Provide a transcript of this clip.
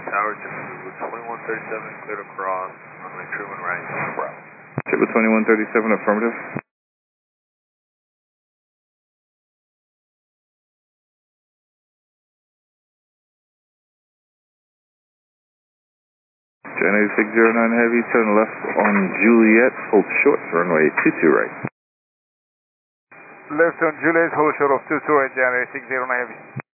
Tower to 2137, clear to cross, runway Truman right. Bravo. Chipper 2137, affirmative. Jan 8609 Heavy, turn left on Juliet, hold short, runway 22 right. Left on Juliet, hold short of 22 right, Jan 8609 Heavy.